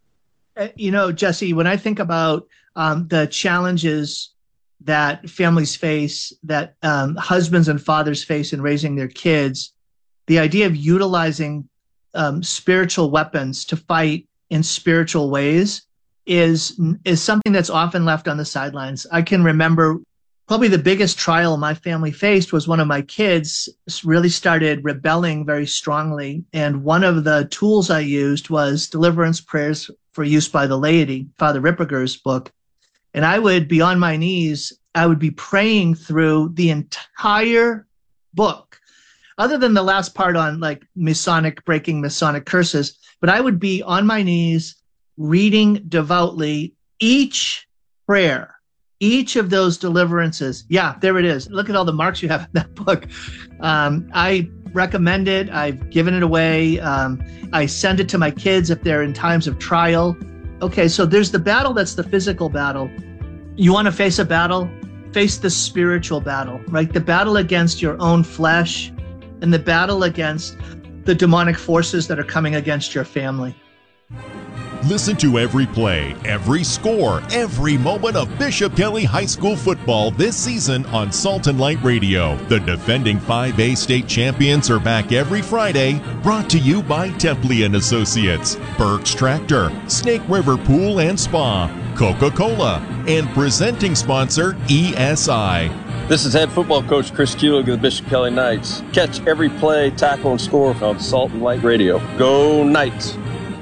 Jesse, when I think about the challenges that families face, that husbands and fathers face in raising their kids, the idea of utilizing spiritual weapons to fight in spiritual ways is something that's often left on the sidelines. I can remember probably the biggest trial my family faced was one of my kids really started rebelling very strongly. And one of the tools I used was deliverance prayers for use by the laity, Father Ripperger's book. And I would be on my knees. I would be praying through the entire book, other than the last part on like breaking Masonic curses. But I would be on my knees reading devoutly each prayer, each of those deliverances. Yeah, there it is. Look at all the marks you have in that book. I recommend it. I've given it away. I send it to my kids if they're in times of trial. Okay, so there's the battle that's the physical battle. You want to face a battle? Face the spiritual battle, right? The battle against your own flesh and the battle against the demonic forces that are coming against your family. Listen to every play, every score, every moment of Bishop Kelly High School football this season on Salt and Light Radio. The defending 5A state champions are back every Friday, brought to you by Templey & Associates, Burke's Tractor, Snake River Pool and Spa, Coca-Cola, and presenting sponsor ESI. This is head football coach Chris Kulig of the Bishop Kelly Knights. Catch every play, tackle, and score on Salt and Light Radio. Go Knights!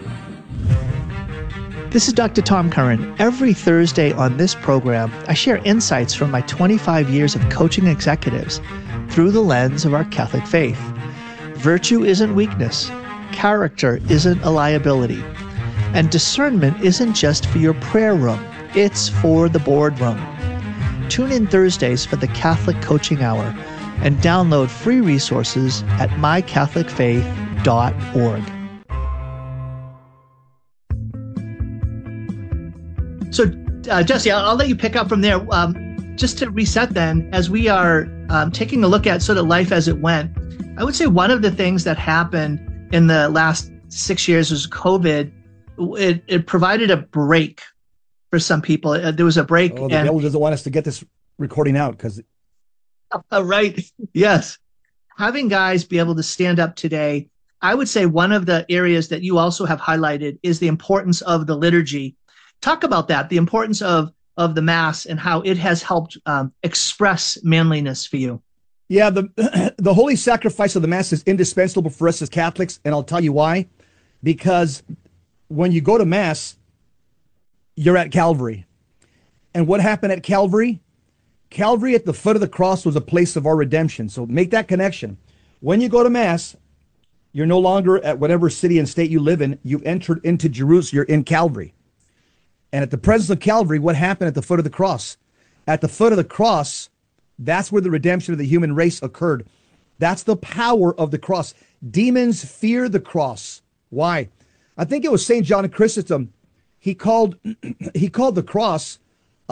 This is Dr. Tom Curran. Every Thursday on this program, I share insights from my 25 years of coaching executives through the lens of our Catholic faith. Virtue isn't weakness. Character isn't a liability. And discernment isn't just for your prayer room. It's for the boardroom. Tune in Thursdays for the Catholic Coaching Hour and download free resources at mycatholicfaith.org. So, Jesse, I'll let you pick up from there. Just to reset then, as we are taking a look at sort of life as it went, I would say one of the things that happened in the last 6 years was COVID. It provided a break for some people. There was a break. Oh, the devil doesn't want us to get this recording out because... Right. Yes. Having guys be able to stand up today, I would say one of the areas that you also have highlighted is the importance of the liturgy. Talk about that, the importance of the Mass and how it has helped express manliness for you. Yeah, the holy sacrifice of the Mass is indispensable for us as Catholics, and I'll tell you why. Because when you go to Mass, you're at Calvary. And what happened at Calvary? Calvary at the foot of the cross was a place of our redemption. So make that connection. When you go to Mass, you're no longer at whatever city and state you live in. You've entered into Jerusalem. You're in Calvary. And at the presence of Calvary, what happened at the foot of the cross? At the foot of the cross, that's where the redemption of the human race occurred. That's the power of the cross. Demons fear the cross. Why? I think it was St. John Chrysostom. He called the cross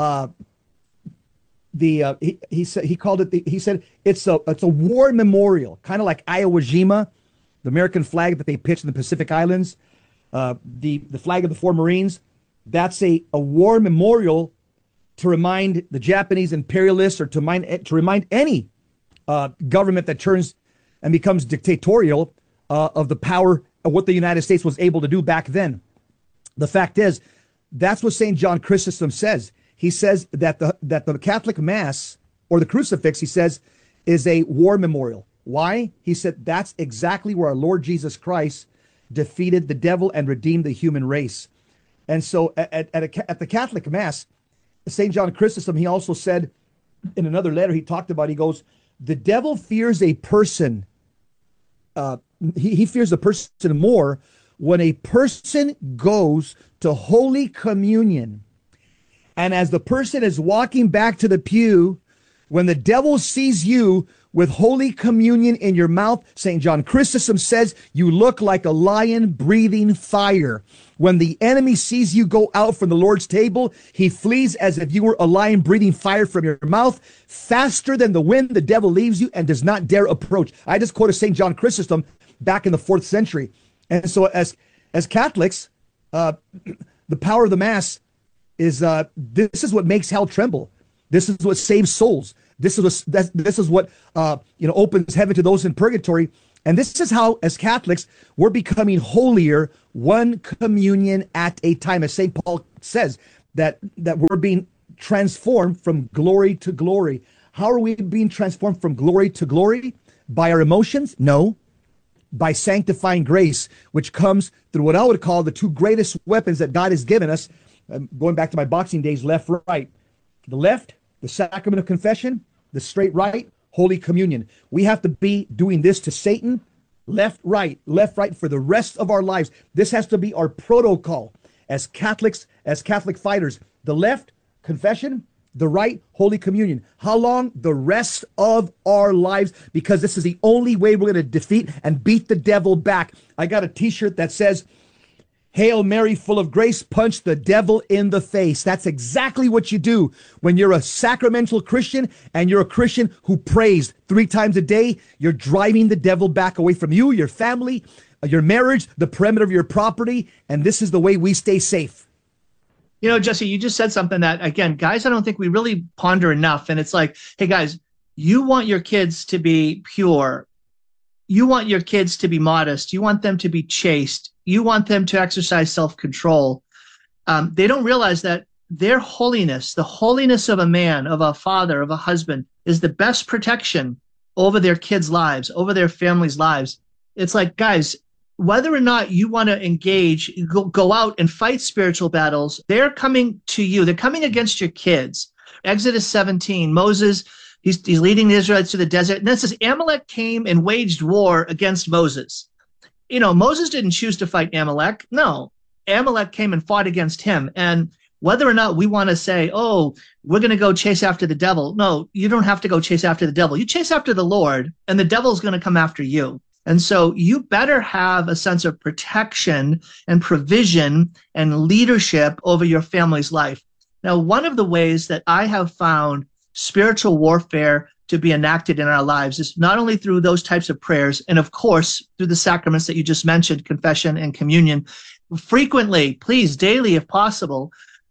he said it's a war memorial, kind of like Iwo Jima, the American flag that they pitched in the Pacific Islands, the flag of the four Marines. That's a war memorial to remind the Japanese imperialists, or to remind any government that turns and becomes dictatorial of the power of what the United States was able to do back then. The fact is, that's what St. John Chrysostom says. He says that the Catholic Mass, or the crucifix, he says, is a war memorial. Why? He said that's exactly where our Lord Jesus Christ defeated the devil and redeemed the human race. And so at the Catholic Mass, St. John Chrysostom, he also said in another letter, he talked about, he goes, the devil fears a person. He fears a person more when a person goes to Holy Communion. And as the person is walking back to the pew, when the devil sees you with Holy Communion in your mouth, St. John Chrysostom says, you look like a lion breathing fire. When the enemy sees you go out from the Lord's table, he flees as if you were a lion breathing fire from your mouth. Faster than the wind, the devil leaves you and does not dare approach. I just quoted St. John Chrysostom back in the 4th century. And so as Catholics, the power of the Mass is this is what makes hell tremble. This is what saves souls. This is what opens heaven to those in purgatory. And this is how, as Catholics, we're becoming holier, one communion at a time. As St. Paul says, that we're being transformed from glory to glory. How are we being transformed from glory to glory? By our emotions? No. By sanctifying grace, which comes through what I would call the two greatest weapons that God has given us. Going back to my boxing days, left, right. The left, the sacrament of confession. The straight right, Holy Communion. We have to be doing this to Satan, left, right for the rest of our lives. This has to be our protocol as Catholics, as Catholic fighters. The left, confession. The right, Holy Communion. How long? The rest of our lives, because this is the only way we're going to defeat and beat the devil back. I got a t-shirt that says, Hail Mary, full of grace, punch the devil in the face. That's exactly what you do when you're a sacramental Christian and you're a Christian who prays 3 times a day. You're driving the devil back away from you, your family, your marriage, the perimeter of your property. And this is the way we stay safe. You know, Jesse, you just said something that, again, guys, I don't think we really ponder enough. And it's like, hey, guys, you want your kids to be pure. You want your kids to be modest. You want them to be chaste. You want them to exercise self-control. They don't realize that their holiness, the holiness of a man, of a father, of a husband, is the best protection over their kids' lives, over their families' lives. It's like, guys, whether or not you want to engage, go out and fight spiritual battles, they're coming to you. They're coming against your kids. Exodus 17, Moses, he's leading the Israelites to the desert. And then it says Amalek came and waged war against Moses. You know, Moses didn't choose to fight Amalek. No, Amalek came and fought against him. And whether or not we want to say, oh, we're going to go chase after the devil. No, you don't have to go chase after the devil. You chase after the Lord, and the devil's going to come after you. And so you better have a sense of protection and provision and leadership over your family's life. Now, one of the ways that I have found spiritual warfare to be enacted in our lives is not only through those types of prayers, and of course, through the sacraments that you just mentioned, confession and communion, frequently, please, daily if possible,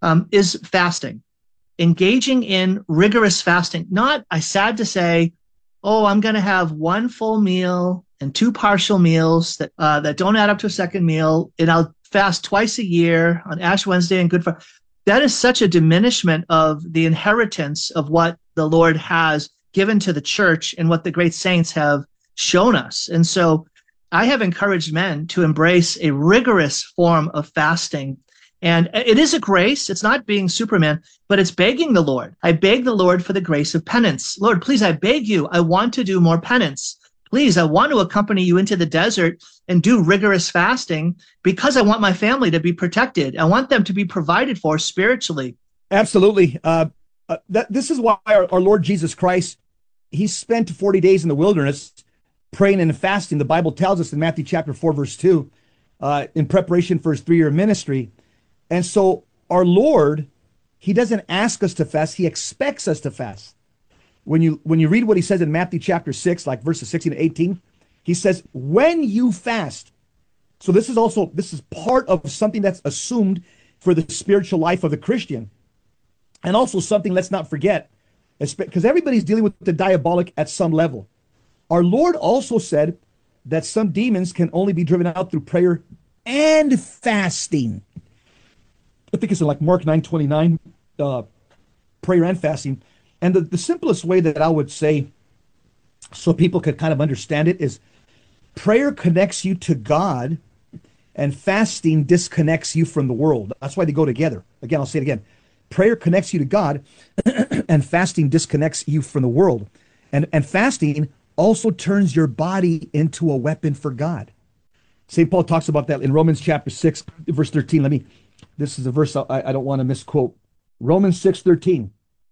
is fasting. Engaging in rigorous fasting. Not, sad to say, oh, I'm going to have one full meal and 2 partial meals that don't add up to a second meal, and I'll fast twice a year on Ash Wednesday and Good Friday. That is such a diminishment of the inheritance of what the Lord has given to the church and what the great saints have shown us. And so I have encouraged men to embrace a rigorous form of fasting. And it is a grace. It's not being Superman, but it's begging the Lord. I beg the Lord for the grace of penance. Lord, please, I beg you, I want to do more penance. Please, I want to accompany you into the desert and do rigorous fasting because I want my family to be protected. I want them to be provided for spiritually. Absolutely. This is why our Lord Jesus Christ, he spent 40 days in the wilderness praying and fasting. The Bible tells us in Matthew chapter 4, verse 2, in preparation for his 3-year ministry. And so our Lord, he doesn't ask us to fast. He expects us to fast. When you read what he says in Matthew chapter 6, like verses 16 to 18, he says, when you fast. So this is part of something that's assumed for the spiritual life of the Christian. And also something, let's not forget, because everybody's dealing with the diabolic at some level. Our Lord also said that some demons can only be driven out through prayer and fasting. I think it's in like Mark 9:29, prayer and fasting. And the simplest way that I would say, so people could kind of understand it, is prayer connects you to God and fasting disconnects you from the world. That's why they go together. Again, I'll say it again. Prayer connects you to God and fasting disconnects you from the world. And fasting also turns your body into a weapon for God. St. Paul talks about that in Romans chapter 6, verse 13. This is a verse I don't want to misquote. Romans 6:13.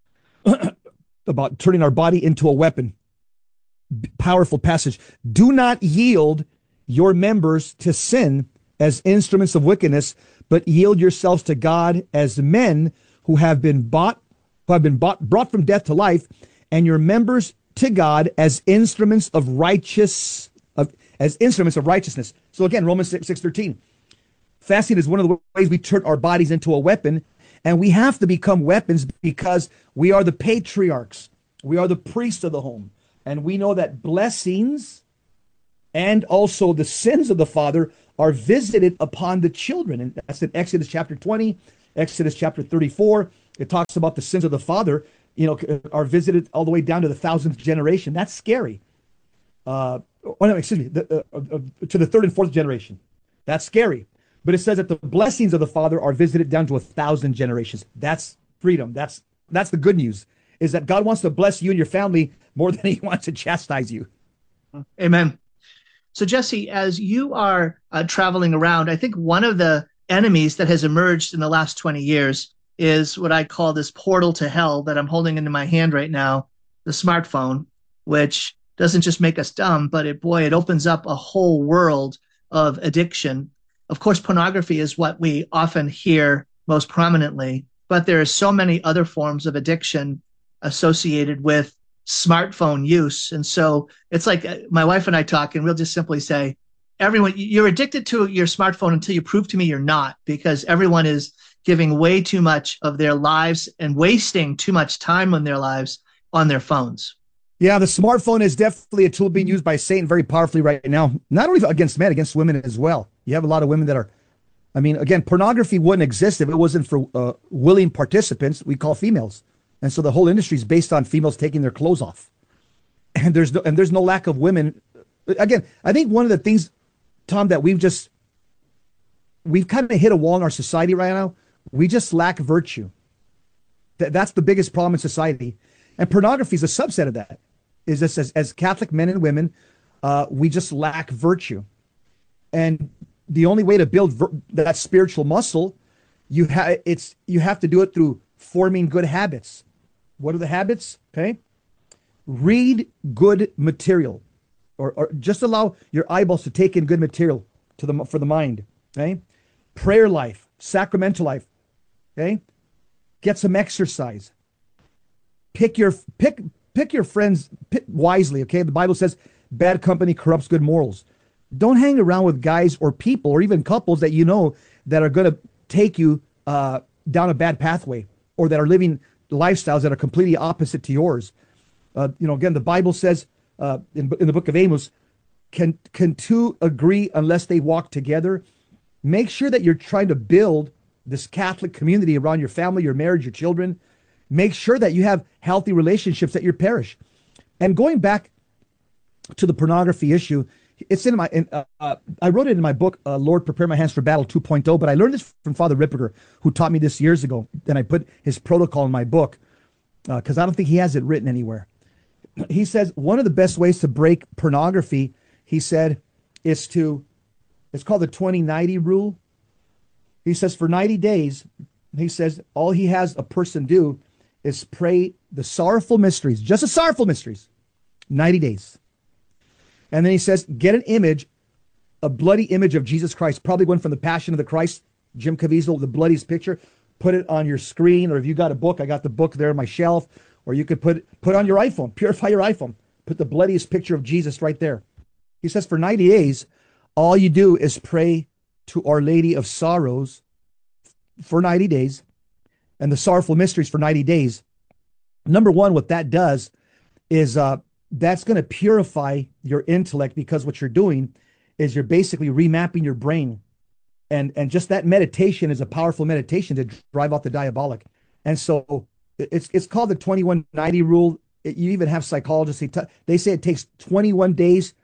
About turning our body into a weapon. Powerful passage. Do not yield your members to sin as instruments of wickedness, but yield yourselves to God as men who have been brought from death to life, and your members to God as instruments of righteousness. So again, Romans 6:13. Fasting is one of the ways we turn our bodies into a weapon, and we have to become weapons because we are the patriarchs. We are the priests of the home, and we know that blessings and also the sins of the father are visited upon the children. And that's in Exodus chapter 20, Exodus chapter 34. It talks about the sins of the father, are visited all the way down to the 1,000th generation. That's scary. To the 3rd and 4th generation. That's scary. But it says that the blessings of the father are visited down to 1,000 generations. That's freedom. That's the good news, is that God wants to bless you and your family more than he wants to chastise you. Amen. So Jesse, as you are traveling around, I think one of the enemies that has emerged in the last 20 years is what I call this portal to hell that I'm holding into my hand right now, the smartphone, which doesn't just make us dumb, but it opens up a whole world of addiction. Of course, pornography is what we often hear most prominently, but there are so many other forms of addiction associated with smartphone use. And so it's like my wife and I talk, and we'll just simply say, everyone, you're addicted to your smartphone until you prove to me you're not, because everyone is giving way too much of their lives and wasting too much time in their lives on their phones. Yeah, the smartphone is definitely a tool being used by Satan very powerfully right now, not only against men, against women as well. You have a lot of women that are, again, pornography wouldn't exist if it wasn't for willing participants we call females. And so the whole industry is based on females taking their clothes off. And there's no lack of women. Again, I think one of the things, Tom, that we've kind of hit a wall in our society right now. We just lack virtue. That's the biggest problem in society. And pornography is a subset of that. Is this as Catholic men and women, we just lack virtue. And the only way to build that spiritual muscle, you have to do it through forming good habits. What are the habits? Okay. Read good material, or just allow your eyeballs to take in good material for the mind. Okay. Prayer life, sacramental life. Okay. Get some exercise. Pick your friends wisely. Okay. The Bible says bad company corrupts good morals. Don't hang around with guys or people or even couples that that are going to take you down a bad pathway, or that are living lifestyles that are completely opposite to yours. Again, the Bible says in the book of Amos, can two agree unless they walk together? Make sure that you're trying to build this Catholic community around your family, your marriage, your children. Make sure that you have healthy relationships at your parish. And going back to the pornography issue, it's I wrote it in my book, Lord, Prepare My Hands for Battle 2.0, but I learned this from Father Ripperger, who taught me this years ago. And I put his protocol in my book because I don't think he has it written anywhere. He says one of the best ways to break pornography, he said, it's called the 20-90 rule. He says for 90 days, he says all he has a person do is pray the sorrowful mysteries, just the sorrowful mysteries, 90 days. And then he says, get an image, a bloody image of Jesus Christ, probably one from the Passion of the Christ, Jim Caviezel, the bloodiest picture. Put it on your screen, or if you got a book, I got the book there on my shelf, or you could put on your iPhone, purify your iPhone, put the bloodiest picture of Jesus right there. He says for 90 days, all you do is pray to Our Lady of Sorrows for 90 days, and the sorrowful mysteries for 90 days. Number one, what that does is that's going to purify your intellect, because what you're doing is you're basically remapping your brain. And just that meditation is a powerful meditation to drive out the diabolic. And so it's called the 21-90 rule. You even have psychologists, they say it takes 21 days.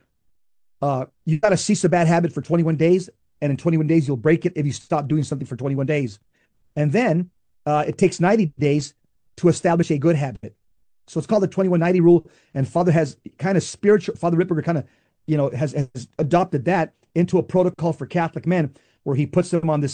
You got to cease a bad habit for 21 days. And in 21 days, you'll break it if you stop doing something for 21 days. And then it takes 90 days to establish a good habit. So it's called the 21-90 rule. And Father has kind of Father Ripperger kind of, has adopted that into a protocol for Catholic men, where he puts them on this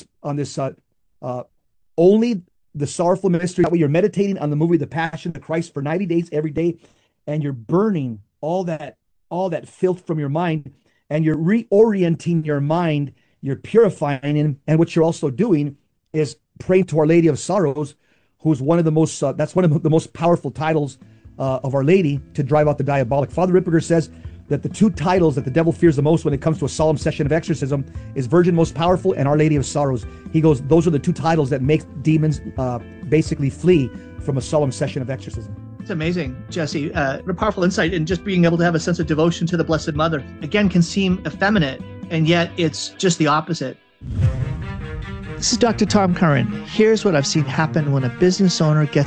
only the sorrowful mystery. That way you're meditating on the movie, The Passion of the Christ, for 90 days every day. And you're burning all that filth from your mind, and you're reorienting your mind. You're purifying it. And what you're also doing is praying to Our Lady of Sorrows, who's one of the most, that's one of the most powerful titles of Our Lady to drive out the diabolic. Father Ripperger says that the two titles that the devil fears the most when it comes to a solemn session of exorcism is Virgin Most Powerful and Our Lady of Sorrows. He goes, those are the two titles that make demons basically flee from a solemn session of exorcism. It's amazing, Jesse. A powerful insight, and just being able to have a sense of devotion to the Blessed Mother, again, can seem effeminate, and yet it's just the opposite. This is Dr. Tom Curran. Here's what I've seen happen when a business owner gets